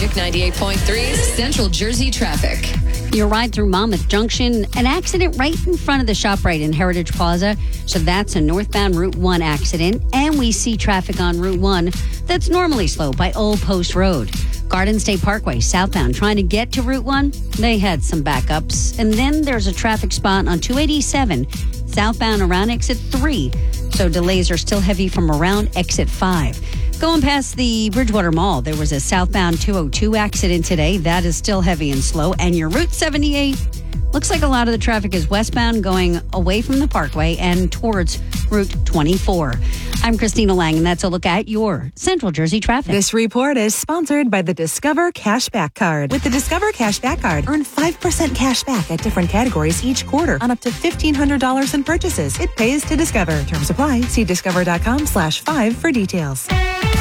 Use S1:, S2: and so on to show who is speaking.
S1: Magic 98.3 Central Jersey traffic.
S2: Your ride through Monmouth Junction, an accident right in front of the ShopRite in Heritage Plaza. So that's a northbound Route 1 accident. And we see traffic on Route 1 that's normally slow by Old Post Road. Garden State Parkway southbound trying to get to Route 1. They had some backups. And then there's a traffic spot on 287 southbound around exit 3. So delays are still heavy from around exit 5. Going past the Bridgewater Mall, there was a southbound 202 accident today. That is still heavy and slow. And your Route 78, looks like a lot of the traffic is westbound going away from the Parkway and towards Route 24. I'm Christina Lang, and that's a look at your Central Jersey traffic.
S3: This report is sponsored by the Discover Cashback Card. With the Discover Cashback Card, earn 5% cash back at different categories each quarter on up to $1,500 in purchases. It pays to Discover. Terms apply. See discover.com/5 for details.